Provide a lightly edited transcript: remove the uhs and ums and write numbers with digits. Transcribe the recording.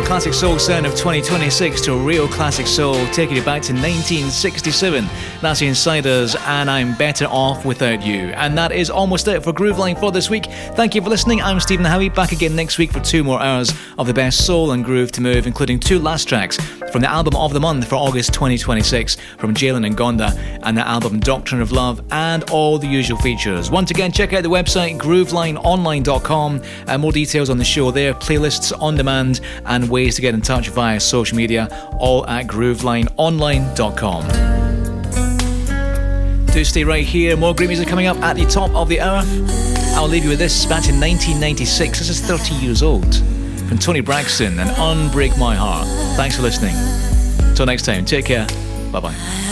classic soul sound of 2026 to real classic soul, taking you back to 1967. That's the Insiders and I'm Better Off Without You. And that is almost it for Grooveline for this week. Thank you for listening. I'm Stephen Howie, back again next week for 2 more hours of the best soul and groove to move, including 2 last tracks from the album of the month for August 2026 from Jalen and Gonda, and the album Doctrine of Love, and all the usual features. Once again, check out the website groovelineonline.com and more details on the show there, playlists on demand, and ways to get in touch via social media, all at groovelineonline.com. Do stay right here. More great music coming up at the top of the hour. I'll leave you with this, back in 1996. This is 30 years old, from Tony Braxton and Unbreak My Heart. Thanks for listening. Till next time, take care. Bye-bye.